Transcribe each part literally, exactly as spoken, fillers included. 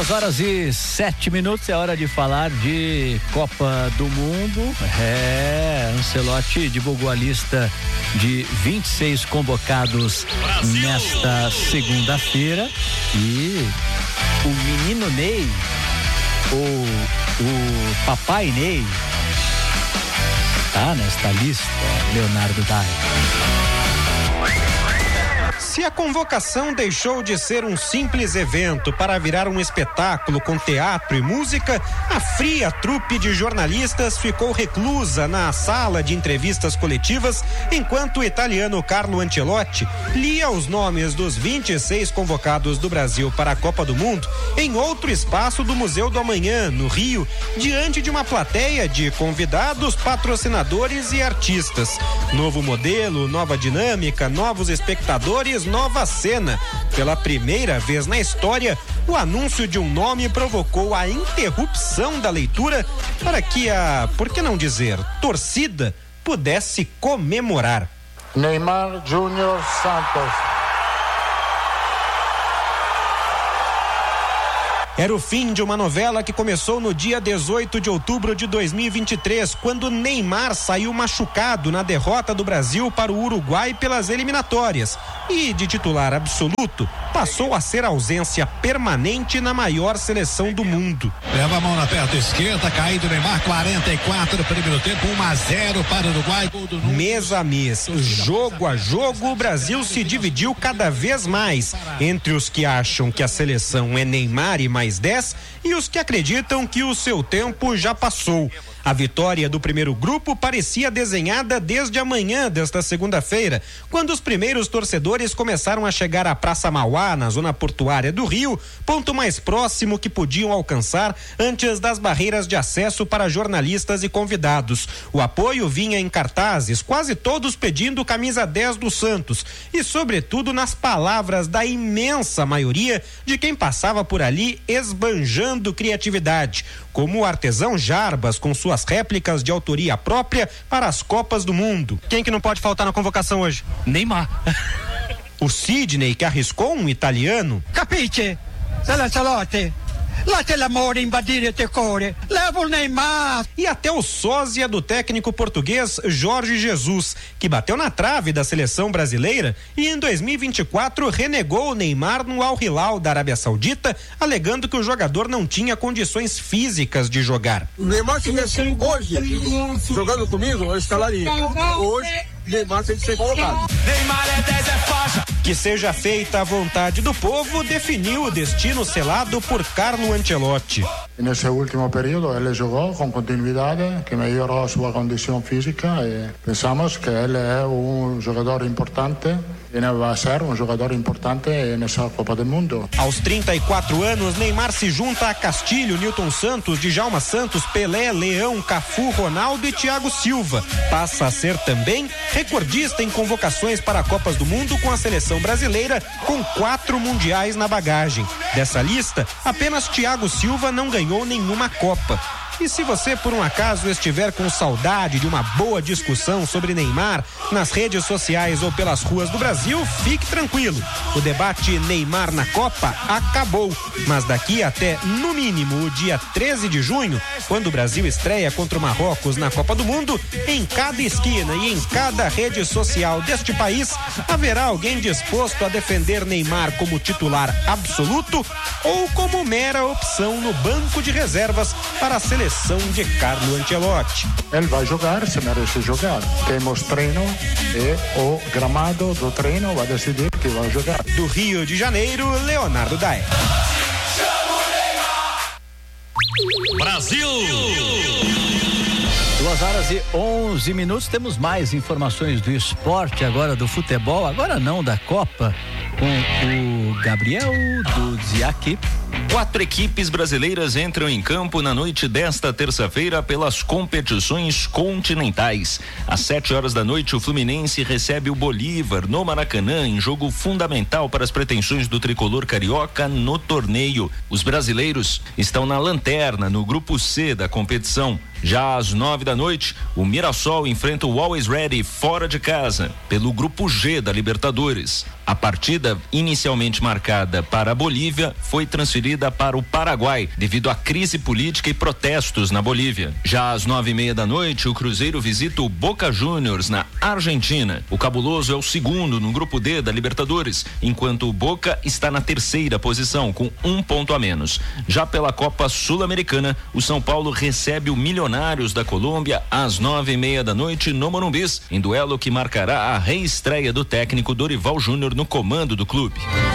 Duas horas e sete minutos, é hora de falar de Copa do Mundo. É, Ancelotti divulgou a lista de vinte e seis convocados Brasil nesta segunda-feira e o menino Ney, o, o papai Ney, tá nesta lista, Leonardo Dai. Se a convocação deixou de ser um simples evento para virar um espetáculo com teatro e música, a fria trupe de jornalistas ficou reclusa na sala de entrevistas coletivas enquanto o italiano Carlo Ancelotti lia os nomes dos vinte e seis convocados do Brasil para a Copa do Mundo em outro espaço do Museu do Amanhã, no Rio, diante de uma plateia de convidados, patrocinadores e artistas. Novo modelo, nova dinâmica, novos espectadores, nova cena. Pela primeira vez na história, o anúncio de um nome provocou a interrupção da leitura para que a, por que não dizer, torcida pudesse comemorar. Neymar Júnior Santos. Era o fim de uma novela que começou no dia dezoito de outubro de dois mil e vinte e três, quando Neymar saiu machucado na derrota do Brasil para o Uruguai pelas eliminatórias e, de titular absoluto, passou a ser ausência permanente na maior seleção do mundo. Leva a mão na perna esquerda, caído Neymar, quarenta e quatro, primeiro tempo, um a zero para o Uruguai. Gol do mês a mês, jogo a jogo, o Brasil se dividiu cada vez mais entre os que acham que a seleção é Neymar e mais dez e os que acreditam que o seu tempo já passou. A vitória do primeiro grupo parecia desenhada desde a manhã desta segunda-feira, quando os primeiros torcedores começaram a chegar à Praça Mauá, na zona portuária do Rio, ponto mais próximo que podiam alcançar antes das barreiras de acesso para jornalistas e convidados. O apoio vinha em cartazes, quase todos pedindo camisa dez do Santos, e sobretudo nas palavras da imensa maioria de quem passava por ali esbanjando criatividade, como o artesão Jarbas, com suas réplicas de autoria própria para as Copas do Mundo. Quem que não pode faltar na convocação hoje? Neymar. O Sidney, que arriscou um italiano. Capisce? Ancelotti, lascia l'amore invadere te core, leva o Neymar. E até o sósia do técnico português Jorge Jesus, que bateu na trave da seleção brasileira e em dois mil e vinte e quatro renegou o Neymar no Al Hilal da Arábia Saudita, alegando que o jogador não tinha condições físicas de jogar. O Neymar estivesse hoje jogando comigo, eu escalaria. Hoje Neymar tem que ser colocado. Neymar é dez, é faixa. Que seja feita a vontade do povo definiu o destino selado por Carlo Ancelotti. Nesse último período ele jogou com continuidade, que melhorou sua condição física e pensamos que ele é um jogador importante e vai ser um jogador importante nessa Copa do Mundo. Aos trinta e quatro anos, Neymar se junta a Castilho, Nilton Santos, Djalma Santos, Pelé, Leão, Cafu, Ronaldo e Thiago Silva. Passa a ser também recordista em convocações para Copas do Mundo com a seleção brasileira, com quatro mundiais na bagagem. Dessa lista, apenas Thiago Silva não ganhou nenhuma Copa. E se você por um acaso estiver com saudade de uma boa discussão sobre Neymar nas redes sociais ou pelas ruas do Brasil, fique tranquilo. O debate Neymar na Copa acabou, mas daqui até no mínimo o dia treze de junho, quando o Brasil estreia contra o Marrocos na Copa do Mundo, em cada esquina e em cada rede social deste país haverá alguém disposto a defender Neymar como titular absoluto ou como mera opção no banco de reservas para a seleção de Carlo Ancelotti. Ele vai jogar, se merece jogar. Temos treino e o gramado do treino vai decidir que vai jogar. Do Rio de Janeiro, Leonardo Dai. Brasil! Duas horas e onze minutos, temos mais informações do esporte agora, do futebol, agora não, da Copa, com o Gabriel Duziak. Quatro equipes brasileiras entram em campo na noite desta terça-feira pelas competições continentais. Às sete horas da noite, o Fluminense recebe o Bolívar no Maracanã, em jogo fundamental para as pretensões do tricolor carioca no torneio. Os brasileiros estão na lanterna no grupo C da competição. Já às nove da noite, o Mirassol enfrenta o Always Ready fora de casa, pelo grupo G da Libertadores. A partida, inicialmente marcada para a Bolívia, foi transferida para o Paraguai, devido à crise política e protestos na Bolívia. Já às nove e meia da noite, o Cruzeiro visita o Boca Juniors na Argentina. O Cabuloso é o segundo no grupo D da Libertadores, enquanto o Boca está na terceira posição, com um ponto a menos. Já pela Copa Sul-Americana, o São Paulo recebe o Milionários da Colômbia às nove e meia da noite no Morumbis, em duelo que marcará a reestreia do técnico Dorival Júnior no comando do clube.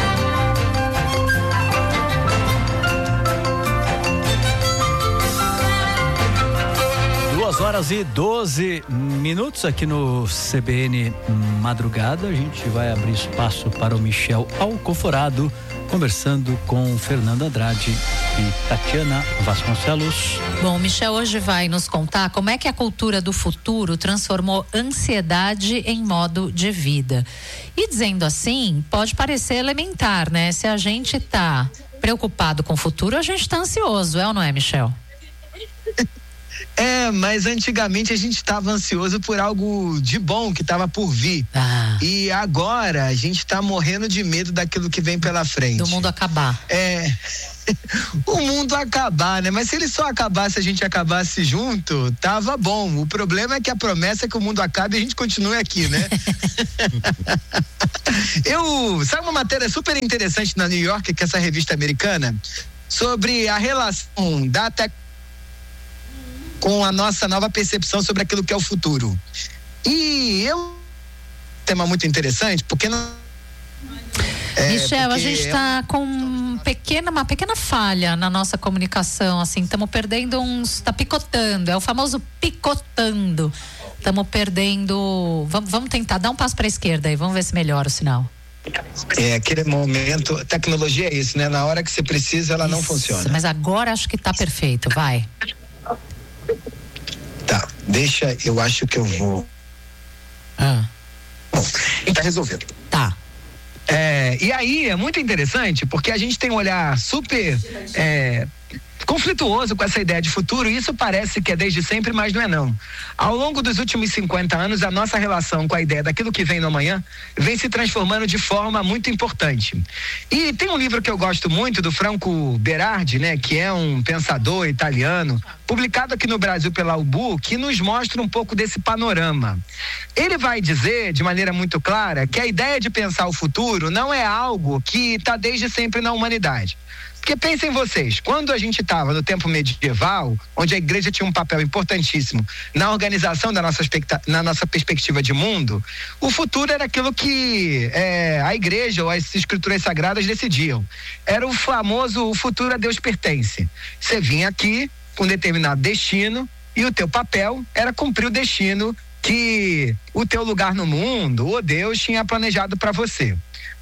Duas horas e doze minutos aqui no C B N Madrugada. A gente vai abrir espaço para o Michel Alcoforado, conversando com Fernando Andrade e Tatiana Vasconcelos. Bom, o Michel hoje vai nos contar como é que a cultura do futuro transformou ansiedade em modo de vida. E dizendo assim, pode parecer elementar, né? Se a gente tá preocupado com o futuro, a gente tá ansioso, é ou não é, Michel? É, mas antigamente a gente estava ansioso por algo de bom que estava por vir. Ah. E agora a gente está morrendo de medo daquilo que vem pela frente. Do mundo acabar. É. O mundo acabar, né? Mas se ele só acabasse, a gente acabasse junto, tava bom. O problema é que a promessa é que o mundo acabe e a gente continue aqui, né? Eu, sabe uma matéria super interessante na New York, que é essa revista americana, sobre a relação da tecnologia com a nossa nova percepção sobre aquilo que é o futuro. E eu, um tema muito interessante, porque não É, Michel, a gente está com um pequena, uma pequena falha na nossa comunicação, assim, estamos perdendo uns, está picotando, é o famoso picotando, estamos perdendo, vamos, vamos tentar dar um passo para a esquerda aí, vamos ver se melhora o sinal. É, aquele momento, tecnologia é isso, né? Na hora que você precisa, ela isso, não funciona. Mas agora acho que está perfeito, vai. Tá, deixa, eu acho que eu vou. Ah. Bom, tá resolvido. Tá. É, e aí é muito interessante porque a gente tem um olhar super é, conflituoso com essa ideia de futuro, e isso parece que é desde sempre, mas não é não. Ao longo dos últimos cinquenta anos, a nossa relação com a ideia daquilo que vem no amanhã vem se transformando de forma muito importante. E tem um livro que eu gosto muito, do Franco Berardi, né, que é um pensador italiano, publicado aqui no Brasil pela U B U, que nos mostra um pouco desse panorama. Ele vai dizer, de maneira muito clara, que a ideia de pensar o futuro não é algo que está desde sempre na humanidade. Porque pensem vocês, quando a gente estava no tempo medieval, onde a igreja tinha um papel importantíssimo na organização da nossa, na nossa perspectiva de mundo, o futuro era aquilo que é, a igreja ou as escrituras sagradas decidiam. Era o famoso, o futuro a Deus pertence. Você vinha aqui com um determinado destino e o teu papel era cumprir o destino que o teu lugar no mundo ou Deus tinha planejado para você.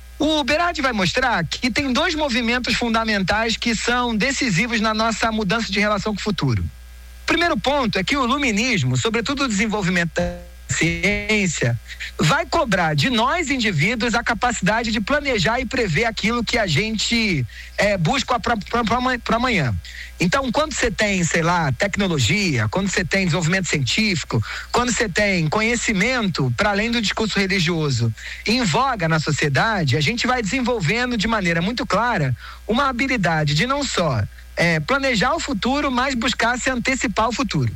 O Berardi vai mostrar que tem dois movimentos fundamentais que são decisivos na nossa mudança de relação com o futuro. O primeiro ponto é que o iluminismo, sobretudo o desenvolvimento da ciência, vai cobrar de nós indivíduos a capacidade de planejar e prever aquilo que a gente é, busca para amanhã. Então, quando você tem, sei lá, tecnologia, quando você tem desenvolvimento científico, quando você tem conhecimento para além do discurso religioso em voga na sociedade, a gente vai desenvolvendo de maneira muito clara uma habilidade de não só é, planejar o futuro, mas buscar se antecipar o futuro.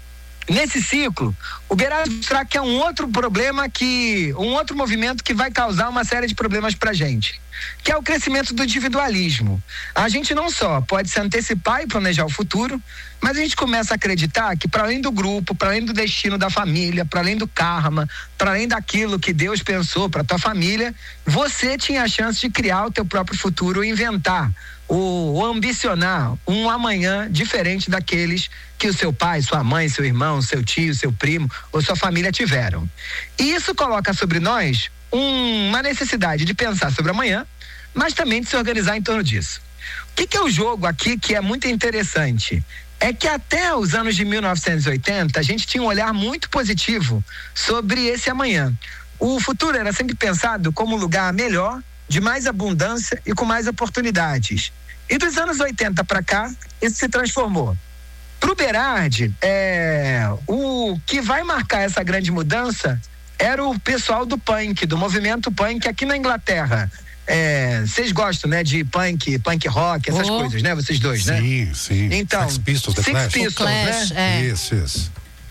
Nesse ciclo, o Berardi mostrar que é um outro problema que, um outro movimento que vai causar uma série de problemas pra gente, que é o crescimento do individualismo. A gente não só pode se antecipar e planejar o futuro, mas a gente começa a acreditar que para além do grupo, para além do destino da família, para além do karma, para além daquilo que Deus pensou para tua família, você tinha a chance de criar o teu próprio futuro e inventar ou ambicionar um amanhã diferente daqueles que o seu pai, sua mãe, seu irmão, seu tio, seu primo ou sua família tiveram. E isso coloca sobre nós um, uma necessidade de pensar sobre amanhã, mas também de se organizar em torno disso. O que, que é o jogo aqui que é muito interessante? É que até os anos de mil novecentos e oitenta a gente tinha um olhar muito positivo sobre esse amanhã. O futuro era sempre pensado como um lugar melhor, de mais abundância e com mais oportunidades. E dos anos oitenta para cá, isso se transformou. Pro Berardi, é, o que vai marcar essa grande mudança era o pessoal do punk, do movimento punk aqui na Inglaterra. Vocês é, gostam, né, de punk, punk rock, essas oh. coisas, né, vocês dois, sim, né? Sim, sim. Então, Sex Pistols, The Six Clash. Pistols, Clash, né? É. Isso, isso.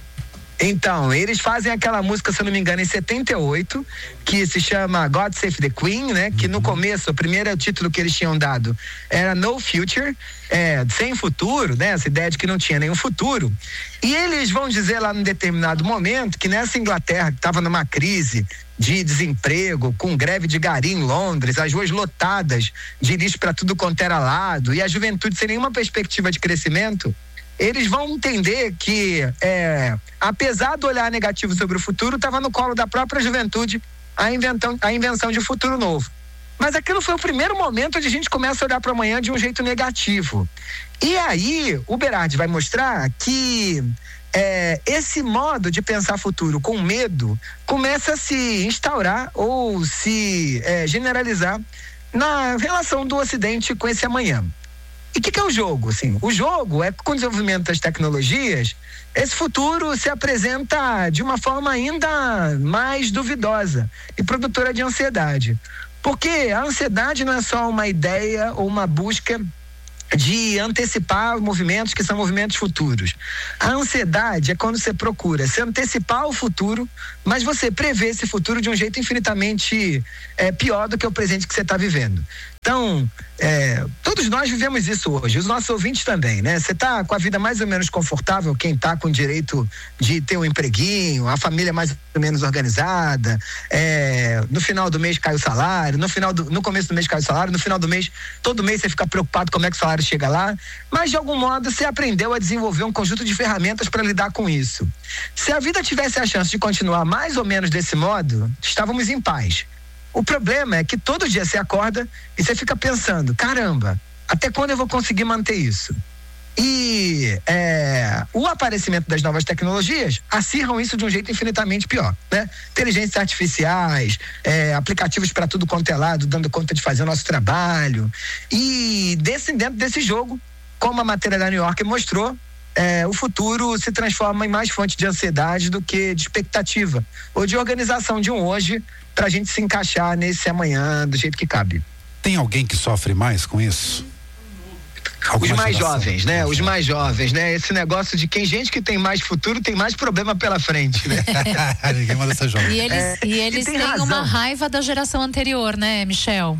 Então, eles fazem aquela música, se eu não me engano, em setenta e oito, que se chama God Save the Queen, né? Que no começo, o primeiro título que eles tinham dado era No Future, é, sem futuro, né? Essa ideia de que não tinha nenhum futuro. E eles vão dizer lá num determinado momento que nessa Inglaterra, que estava numa crise de desemprego, com greve de gari em Londres, as ruas lotadas de lixo para tudo quanto era lado, e a juventude sem nenhuma perspectiva de crescimento, eles vão entender que, é, apesar do olhar negativo sobre o futuro, estava no colo da própria juventude a, inventão, a invenção de um futuro novo. Mas aquilo foi o primeiro momento onde a gente começa a olhar para o amanhã de um jeito negativo. E aí, o Berardi vai mostrar que é, esse modo de pensar futuro com medo começa a se instaurar ou se é, generalizar na relação do Ocidente com esse amanhã. E o que, que é o jogo? Assim, o jogo é que com o desenvolvimento das tecnologias, esse futuro se apresenta de uma forma ainda mais duvidosa e produtora de ansiedade. Porque a ansiedade não é só uma ideia ou uma busca de antecipar movimentos que são movimentos futuros. A ansiedade é quando você procura se antecipar o futuro, mas você prevê esse futuro de um jeito infinitamente é, pior do que o presente que você está vivendo. Então, é, todos nós vivemos isso hoje, os nossos ouvintes também, né? Você tá com a vida mais ou menos confortável, quem tá com o direito de ter um empreguinho, a família mais ou menos organizada, é, no final do mês cai o salário, no, final do, no começo do mês cai o salário, no final do mês, todo mês você fica preocupado como é que o salário chega lá, mas de algum modo você aprendeu a desenvolver um conjunto de ferramentas para lidar com isso. Se a vida tivesse a chance de continuar mais ou menos desse modo, estávamos em paz. O problema é que todo dia você acorda e você fica pensando, caramba, até quando eu vou conseguir manter isso? E é, o aparecimento das novas tecnologias acirram isso de um jeito infinitamente pior, né? Inteligências artificiais, é, aplicativos para tudo quanto é lado, dando conta de fazer o nosso trabalho. E desse, dentro desse jogo, como a matéria da New York mostrou, É, o futuro se transforma em mais fonte de ansiedade do que de expectativa ou de organização de um hoje para a gente se encaixar nesse amanhã do jeito que cabe. Tem alguém que sofre mais com isso? Alguma Os mais geração, jovens, né? Os mais jovens, né? Esse negócio de quem gente que tem mais futuro tem mais problema pela frente, né? Ninguém manda ser jovem. E eles, é, e eles têm razão. Uma raiva da geração anterior, né, Michel?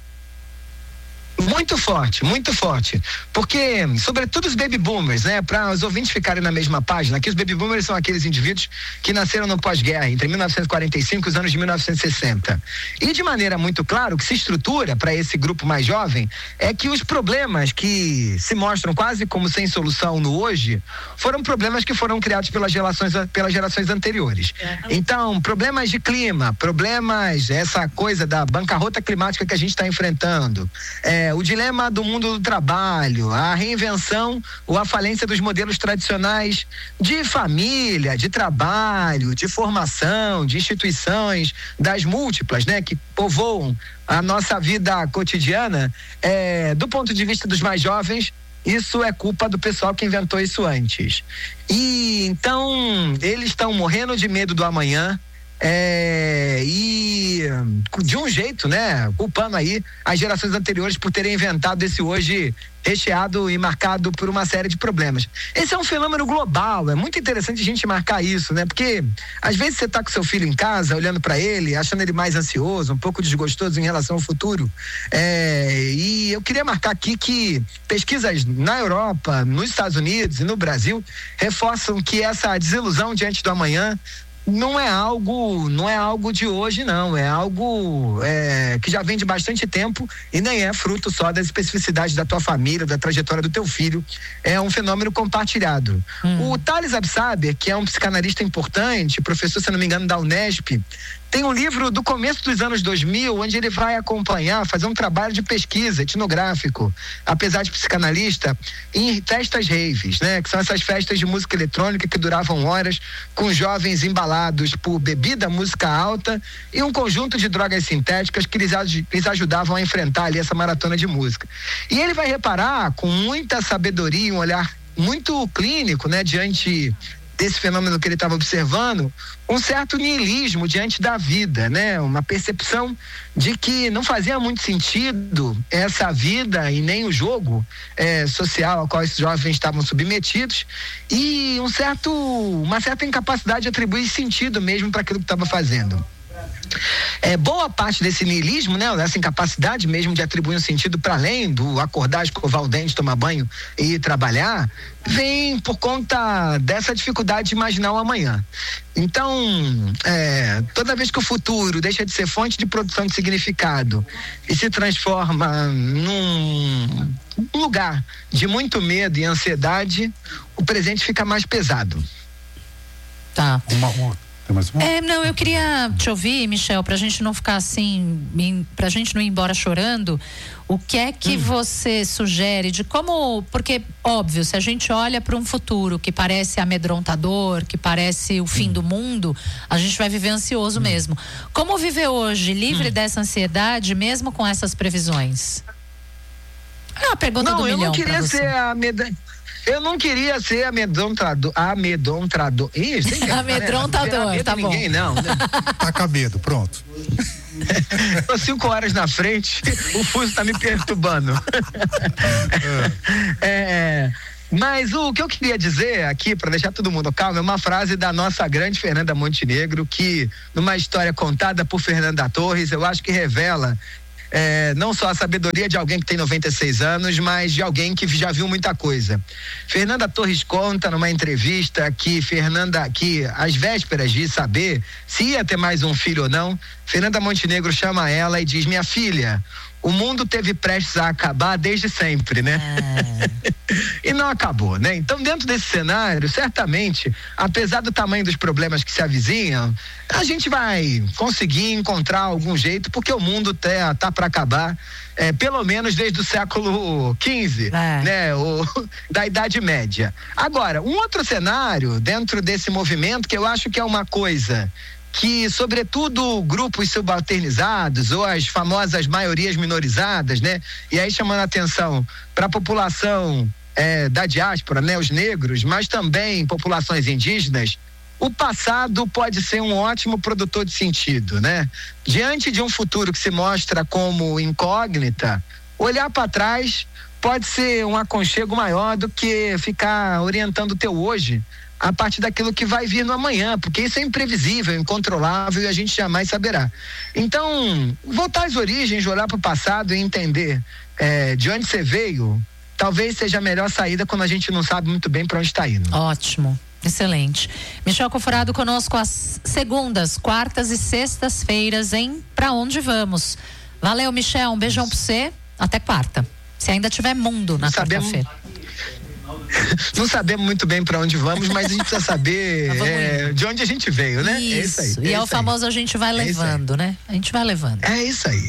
Muito forte, muito forte, porque sobretudo os baby boomers, né, para os ouvintes ficarem na mesma página, que os baby boomers são aqueles indivíduos que nasceram no pós-guerra, entre mil novecentos e quarenta e cinco e os anos de mil novecentos e sessenta, e de maneira muito clara o que se estrutura para esse grupo mais jovem é que os problemas que se mostram quase como sem solução no hoje, foram problemas que foram criados pelas gerações, pelas gerações anteriores. Então, problemas de clima, problemas, essa coisa da bancarrota climática que a gente está enfrentando, é, o dilema do mundo do trabalho, a reinvenção ou a falência dos modelos tradicionais de família, de trabalho, de formação, de instituições, das múltiplas, né, que povoam a nossa vida cotidiana, é, do ponto de vista dos mais jovens, isso é culpa do pessoal que inventou isso antes. E então eles estão morrendo de medo do amanhã. É, e de um jeito, né, culpando aí as gerações anteriores por terem inventado esse hoje recheado e marcado por uma série de problemas. Esse é um fenômeno global, é muito interessante a gente marcar isso, né, porque às vezes você tá com seu filho em casa, olhando para ele, achando ele mais ansioso, um pouco desgostoso em relação ao futuro, é, e eu queria marcar aqui que pesquisas na Europa, nos Estados Unidos e no Brasil reforçam que essa desilusão diante do amanhã não é algo, não é algo de hoje, não. É algo é, que já vem de bastante tempo e nem é fruto só das especificidades da tua família, da trajetória do teu filho. É um fenômeno compartilhado. Hum. O Thales Absaber, que é um psicanalista importante, professor, se não me engano, da Unesp, tem um livro do começo dos anos dois mil, onde ele vai acompanhar, fazer um trabalho de pesquisa etnográfico, apesar de psicanalista, em festas raves, né? Que são essas festas de música eletrônica que duravam horas, com jovens embalados por bebida, música alta e um conjunto de drogas sintéticas que eles, eles ajudavam a enfrentar ali essa maratona de música. E ele vai reparar, com muita sabedoria e um olhar muito clínico, né, diante desse fenômeno que ele estava observando, um certo niilismo diante da vida, né? Uma percepção de que não fazia muito sentido essa vida e nem o jogo é, social ao qual esses jovens estavam submetidos, e um certo, uma certa incapacidade de atribuir sentido mesmo para aquilo que estava fazendo. É, boa parte desse niilismo, né, dessa incapacidade mesmo de atribuir um sentido para além do acordar, escovar o dente, tomar banho e ir trabalhar, vem por conta dessa dificuldade de imaginar o amanhã. Então, é, toda vez que o futuro deixa de ser fonte de produção de significado e se transforma num lugar de muito medo e ansiedade, o presente fica mais pesado. Tá. Uma, uma... É, não, eu queria te ouvir, Michel, pra gente não ficar assim, pra gente não ir embora chorando. O que é que hum. você sugere de como, porque, óbvio, se a gente olha para um futuro que parece amedrontador, que parece o fim hum. do mundo, a gente vai viver ansioso hum. mesmo. Como viver hoje livre hum. dessa ansiedade, mesmo com essas previsões? É uma pergunta não, do milhão. Não, eu não queria ser a medalha. Eu não queria ser amedrontador. Amedrontador. Ih, sem que, amedrontador, né? tá bom. Ninguém, não. Tá com medo, pronto. Tô cinco horas na frente, o fuso tá me perturbando. é, mas o que eu queria dizer aqui, para deixar todo mundo calmo, é uma frase da nossa grande Fernanda Montenegro, que, numa história contada por Fernanda Torres, eu acho que revela É, não só a sabedoria de alguém que tem noventa e seis anos, mas de alguém que já viu muita coisa. Fernanda Torres conta numa entrevista que Fernanda, que às vésperas de saber se ia ter mais um filho ou não, Fernanda Montenegro chama ela e diz: minha filha, o mundo teve prestes a acabar desde sempre, né? É. E não acabou, né? Então, dentro desse cenário, certamente, apesar do tamanho dos problemas que se avizinham, a gente vai conseguir encontrar algum jeito, porque o mundo tá, tá para acabar, é, pelo menos desde o século quinze, é. né? O, da Idade Média. Agora, um outro cenário dentro desse movimento, que eu acho que é uma coisa que, sobretudo, grupos subalternizados ou as famosas maiorias minorizadas, né? E aí chamando a atenção para a população é, da diáspora, né? Os negros, mas também populações indígenas, o passado pode ser um ótimo produtor de sentido, né? Diante de um futuro que se mostra como incógnita, olhar para trás pode ser um aconchego maior do que ficar orientando o teu hoje a partir daquilo que vai vir no amanhã, porque isso é imprevisível, incontrolável e a gente jamais saberá. Então, voltar às origens, olhar para o passado e entender é, de onde você veio, talvez seja a melhor saída quando a gente não sabe muito bem para onde está indo. Ótimo, excelente. Michel Conforado conosco às segundas, quartas e sextas-feiras em Pra Onde Vamos. Valeu, Michel, um beijão para você, até quarta. Se ainda tiver mundo na quarta-feira. Não sabemos muito bem para onde vamos, mas a gente precisa saber é, de onde a gente veio, né? Isso. É isso aí. E é, é o isso famoso aí. A gente vai levando, é né? A gente vai levando. É isso aí.